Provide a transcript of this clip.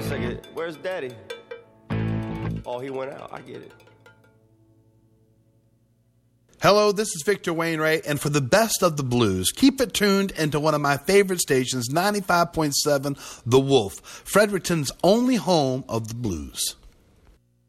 a second. Where's Daddy? Oh, he went out. I get it. Hello, this is Victor Wainwright, and for the best of the blues, keep it tuned into one of my favorite stations, 95.7 The Wolf, Fredericton's only home of the blues.